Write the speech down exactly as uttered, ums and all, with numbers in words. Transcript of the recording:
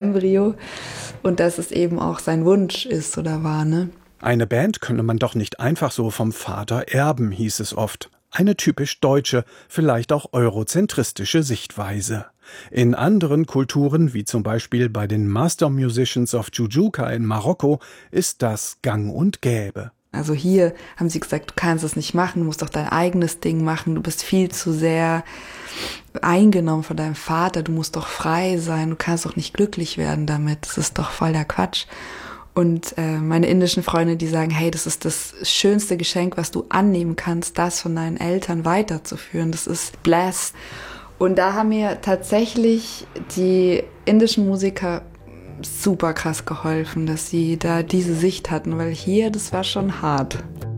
Embryo und dass es eben auch sein Wunsch ist oder war, ne? Eine Band könne man doch nicht einfach so vom Vater erben, hieß es oft. Eine typisch deutsche, vielleicht auch eurozentristische Sichtweise. In anderen Kulturen, wie zum Beispiel bei den Master Musicians of Jujuka in Marokko, ist das gang und gäbe. Also hier haben sie gesagt, du kannst es nicht machen, du musst doch dein eigenes Ding machen, du bist viel zu sehr eingenommen von deinem Vater, du musst doch frei sein, du kannst doch nicht glücklich werden damit, das ist doch voll der Quatsch. Und äh, meine indischen Freunde, die sagen, hey, das ist das schönste Geschenk, was du annehmen kannst, das von deinen Eltern weiterzuführen, das ist blessed. Und da haben mir tatsächlich die indischen Musiker super krass geholfen, dass sie da diese Sicht hatten, weil hier, das war schon hart.